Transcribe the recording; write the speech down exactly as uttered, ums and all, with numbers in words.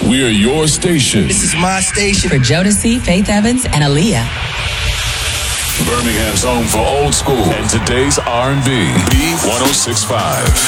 We are your station. This is my station. For Jodeci, Faith Evans, and Aaliyah. Birmingham's home for old school and today's R and B. B one oh six point five.